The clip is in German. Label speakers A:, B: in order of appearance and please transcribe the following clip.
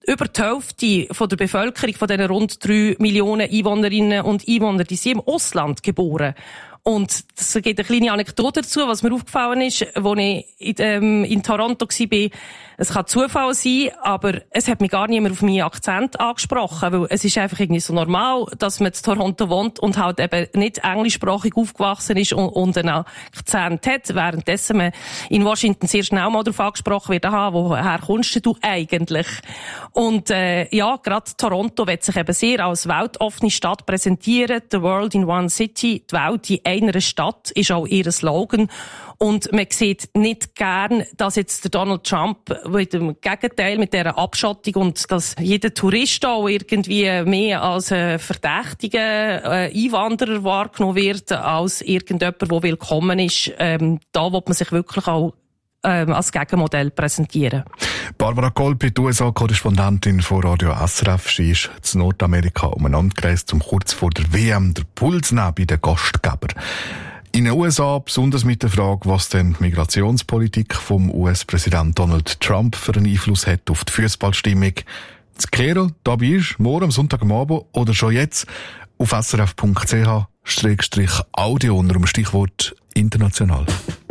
A: über die Hälfte von der Bevölkerung, von diesen rund 3 Millionen Einwohnerinnen und Einwohner, die sind im Ausland geboren. Und es gibt eine kleine Anekdote dazu, was mir aufgefallen ist, als ich in Toronto war. Es kann Zufall sein, aber es hat mich gar niemand auf meinen Akzent angesprochen, weil es ist einfach irgendwie so normal, dass man in Toronto wohnt und halt eben nicht englischsprachig aufgewachsen ist und einen Akzent hat, währenddessen man in Washington sehr schnell mal darauf angesprochen wird, woher kommst du eigentlich? Und gerade Toronto wird sich eben sehr als weltoffene Stadt präsentieren. The World in One City, die Welt in einer Stadt, ist auch ihr Slogan. Und man sieht nicht gern, dass jetzt der Donald Trump mit dem Gegenteil, mit dieser Abschottung und dass jeder Tourist auch irgendwie mehr als verdächtiger Einwanderer wahrgenommen wird, als irgendjemand, der willkommen ist. Da will man sich wirklich auch als Gegenmodell präsentieren.
B: Barbara Kolpi, die USA-Korrespondentin von Radio SRF, sie ist in Nordamerika umeinander gereist, um kurz vor der WM den Puls zu nehmen bei den Gastgebern. In den USA besonders mit der Frage, was denn die Migrationspolitik vom US-Präsident Donald Trump für einen Einfluss hat auf die Fußballstimmung. Das Klären dabei ist morgen am Sonntagabend oder schon jetzt auf srf.ch/audio unter dem Stichwort international.